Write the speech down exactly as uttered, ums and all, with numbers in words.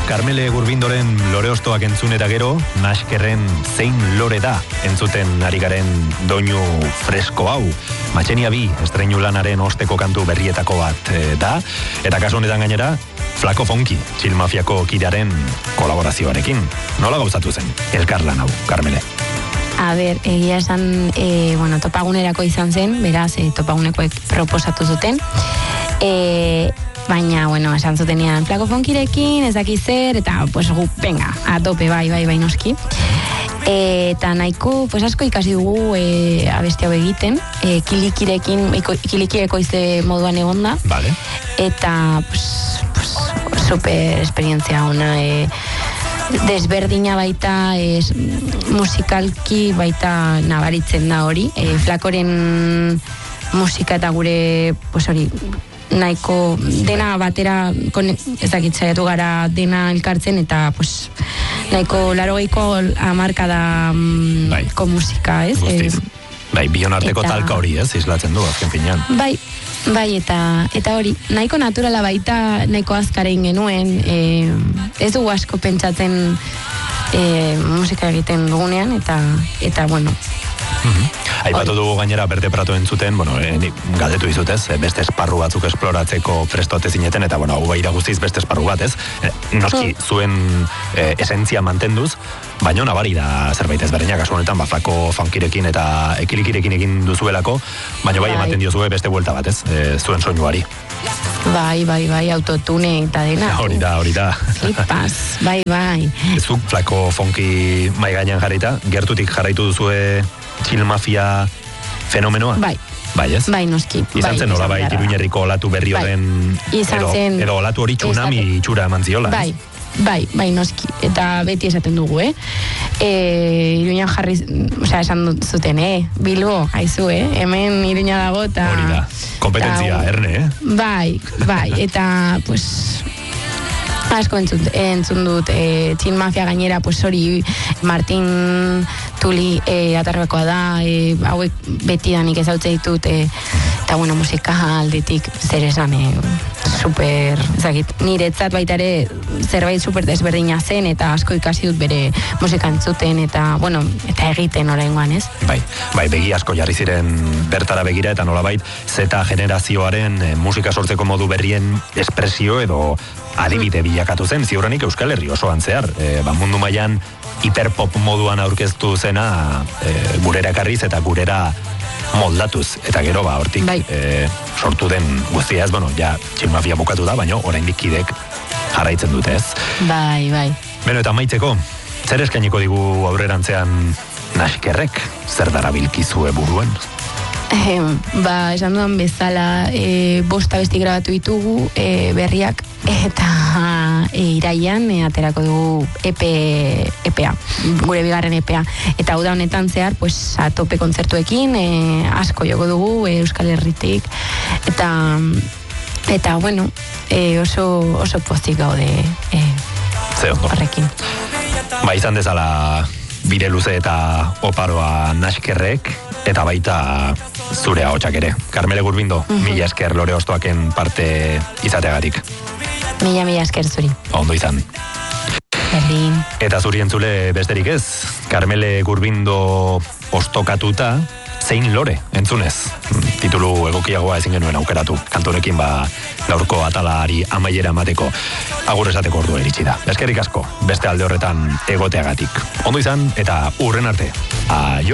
Karmele Gurbindoren lore ostoak entzun eta gero, Naskerren zein lore da entzuten ari garen doinu fresko hau. Matxenia bi, estreinu lanaren osteko kantu berrietako bat e, da, eta kasu honetan gainera, Flako Fonki, Chill Mafiako kidearen kolaborazioarekin. Nola gauzatu zen, elkarlan hau, Karmele? A ber, egia esan, e, bueno, topagunerako izan zen, beraz, e, topagunekoek proposatu zuten. E, baina, bueno, esan zutenean Flako Fonkirekin, ez daki zer, eta, pues, gu, venga, a tope, bai, bai, bai, noski. E, eta nahiko, pues, asko ikasi dugu e, abesti hau egiten, e, kilikirekin, eko, kilikireko izte moduan egonda. Vale. Eta, pues, pues, super esperientzia ona, e, desberdina baita, es, musikalki baita nabaritzen da hori. E, Flakoren musika eta gure, pues hori, nahiko dena batera, kon, ez dakit saiatu gara dena elkartzen, eta pues, nahiko larogeiko amarka da bai. Ko musika, ez? Guztiz. Bai, bion arteko eta, talka hori, ez? Islatzen du, azken finean. Bai, bai, eta eta hori, nahiko naturala baita, nahiko azkarein genuen, e, ez dugu asko pentsatzen e, musika egiten dugunean, eta, eta bueno. Mm-hmm. Aipatu dugu gainera Berde Prato entzuten, bueno, e, galdetu izutez, e, beste esparru batzuk esploratzeko prestote zineten, eta bueno, hau gaira guztiz beste esparru bat, ez? E, noski, oh. zuen e, esentzia mantenduz, baina nabari da zerbait ezberdina, kasu honetan, ba, Flako Funkirekin eta ekilikirekin egin duzuelako, baina bai ematen diozue beste buelta bat, ez? E, zuen soinuari. Bai, bai, bai, autotune eta dena. Hori da, hori da. Flipaz, bai, bai. Zuk Flako Funki mai gainean jarrita, gertutik jarraitu duzue Chill Mafia fenomenoa? Bai. Bai, ez? Bai, noski. Izan zen hola bai, Iruñerriko olatu berri horren, bai. Edo, edo olatu hori tsunami itxura eman ziola. Bai, bai, bai, noski. Eta beti esaten dugu, eh? E, Iruñan jarri, osea, esan zuten, eh? Bilbo, haizu, eh? Hemen Iruña dago, eta... Hori da, kompetentzia, ta, erne, eh? Bai, bai, eta, pues... asko entzun, entzun dut e, Chill Mafia gainera, pues hori Martin Tuli e, atarbekoa da, e, hauek beti danik ezautze ditut, e, eta bueno, musika aldetik zer esan, e, super, ezagit, niretzat baita ere zerbait super desberdina zen, eta asko ikasi dut bere musika entzuten, eta bueno, eta egiten oraingoan, ez? Bai, bai, begi asko jarri ziren bertara begira, eta nolabait zeta generazioaren e, musika sortzeko modu berrien espresio edo adibide bilakatu zen, ziurrenik Euskal Herri osoan zehar, e, ba, mundu mailan hiperpop moduan aurkeztu zena e, gurera ekarriz eta gurera moldatuz, eta gero ba, hortik bai. e, sortu den guztia ez, bueno, ja, Chill Mafia bukatu da, baina oraindik kidek jarraitzen dute, ez? Bai, bai. Beno, eta amaitzeko, zer eskainiko digu aurrerantzean Naskerrek, zer darabilkizue buruen? Eh, ba, esan dudan bezala, e, bosta besti grabatu ditugu, e, berriak, eta e, iraian e, aterako dugu E P, E P A, gure bigarren E P A. Eta hau da honetan zehar, pues, a tope kontzertuekin, e, asko joko dugu, e, Euskal Herritik, eta, eta bueno, e, oso, oso pozik gaude e, horrekin. Ba, izan dezala bide luze eta oparoa Naskerrek, eta baita zure ahotsak ere. Karmele Gurbindo, uh-huh. mila esker lore ostoaken parte izateagatik. Mila, mila esker zuri. Ondo izan. Berdin. Eta zuri entzule besterik ez, Karmele Gurbindo ostokatuta, zein lore entzunez. Titulu egokiagoa ezin genuen aukeratu. Kantorekin ba gaurko atalari amaiera emateko. Agur esateko ordua iritsi da. Eskerrik asko, beste alde horretan egoteagatik. Ondo izan eta urren arte. Aio.